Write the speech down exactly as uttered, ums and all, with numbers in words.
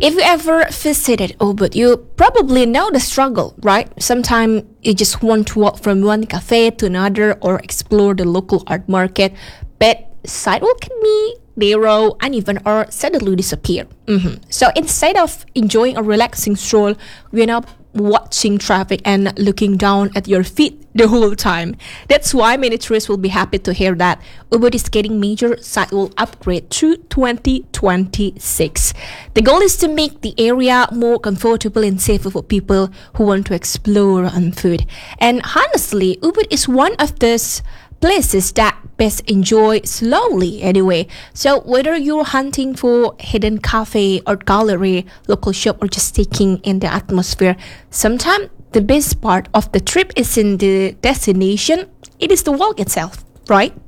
If you ever visited Ubud, you probably know the struggle, right? Sometimes you just want to walk from one cafe to another or explore the local art market, but sidewalk can be narrow, uneven, or suddenly disappear. Mhm. So instead of enjoying a relaxing stroll, we end up watching traffic and looking down at your feet the whole time. That's why many tourists will be happy to hear that Ubud is getting major sidewalk upgrade through twenty twenty-six. The goal is to make the area more comfortable and safer for people who want to explore on foot. And honestly, Ubud is one of those places that best enjoy slowly anyway. So whether you're hunting for hidden cafe or gallery, local shop, or just taking in the atmosphere, sometimes the best part of the trip isn't the destination, it is the walk itself, right?